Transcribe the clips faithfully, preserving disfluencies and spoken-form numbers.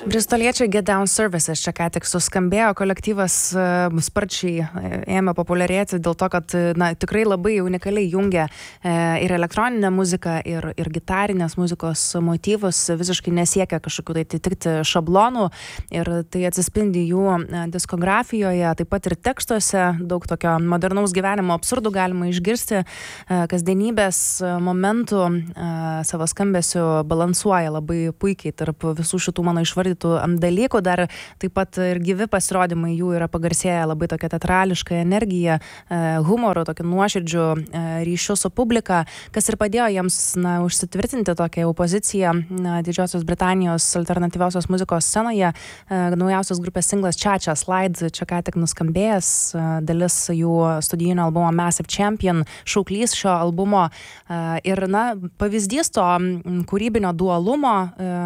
Bristoliečiai Get Down Services čia ką tik suskambėjo, kolektyvas uh, sparčiai uh, ėmė populiarėti dėl to, kad uh, na, tikrai labai unikaliai jungia uh, ir elektroninę muziką, ir, ir gitarinės muzikos motyvus, visiškai nesiekia kažkokių tai atitikti šablonų ir tai atsispindi jų uh, diskografijoje, taip pat ir tekstuose, daug tokio modernaus gyvenimo absurdų galima išgirsti, uh, kasdienybės uh, momentų uh, savo skambesiu balansuoja labai puikiai tarp visų šitų mano išvardintų dalykų, dar taip pat ir gyvi pasirodymai jų yra pagarsėję labai tokia teatrališka energija, humoru, tokiu nuoširdžiu ryšiu su publika, kas ir padėjo jiems na, užsitvirtinti tokią jau poziciją na, Didžiosios Britanijos alternatyviosios muzikos scenoje. Naujausios grupės singlas Cha Cha Slide čia ką tik nuskambėjęs, dalis jų studijinio albumo Massive Champion, šauklys šio albumo ir na, pavyzdys to kūrybinio dualumo,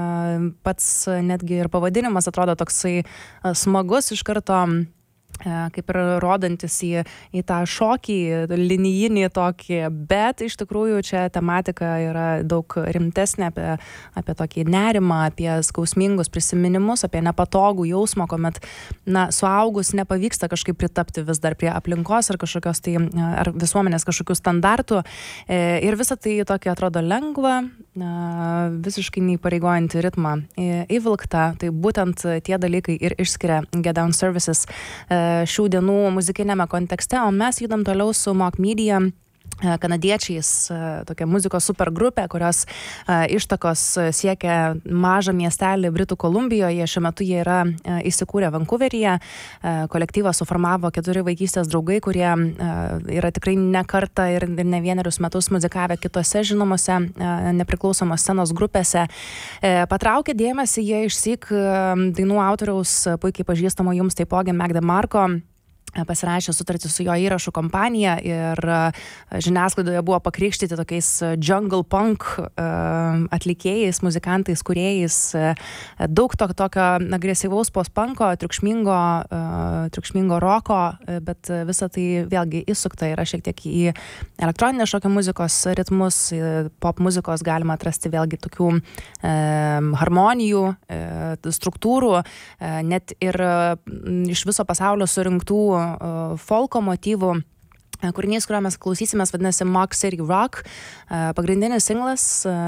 pats netgi ir pavadinimas atrodo toksai smagus iš karto, kaip ir rodantis į, į tą šokį, linijinį tokį, bet iš tikrųjų čia tematika yra daug rimtesnė apie, apie tokį nerimą, apie skausmingus prisiminimus, apie nepatogų jausmą, kuomet na, suaugus nepavyksta kažkaip pritapti vis dar prie aplinkos ar kažkokios tai, ar visuomenės kažkokių standartų. Ir visa tai tokia atrodo lengva, visiškai neįpareigojantį ritmą įvilkta, tai būtent tie dalykai ir išskiria Get Down Services šių dienų muzikinėme kontekste, o mes judam toliau su Mock Media, kanadiečiais, tokia muzikos supergrupė, kurios ištakos siekia mažą miestelį Britų Kolumbijoje. Šiuo metu jie yra įsikūrę Vancouveryje. Kolektyvą suformavo keturi vaikystės draugai, kurie yra tikrai ne kartą ir ne vienerius metus muzikavę kitose žinomose nepriklausomos scenos grupėse. Patraukė dėmesį jie išsyk dainų autoriaus, puikiai pažįstamo jums taipogi Mac DeMarco, pasirašė sutartį su jo įrašų kompanija ir žiniasklaidoje buvo pakrikštyti tokiais jungle punk atlikėjais, muzikantais, kūrėjais, daug to, tokio agresyvaus post-punko, triukšmingo, triukšmingo roko, bet visa tai vėlgi įsukta yra šiek tiek į elektroninės šokio muzikos ritmus, pop muzikos galima atrasti vėlgi tokių e, harmonijų, e, struktūrų, e, net ir iš viso pasaulio surinktų folko motyvų. Kūrinys, kurio mes klausysimės, vadinasi Mock City Rock. Pagrindinis singlas,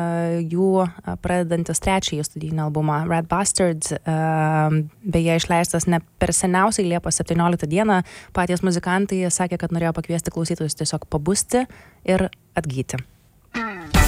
jų pradedantis trečiąjį studijinį albumą Red Bastard, beje išleistas ne per seniausiai Liepos septynioliktą dieną. Patys muzikantai sakė, kad norėjo pakviesti klausytojus tiesiog pabusti ir atgyti.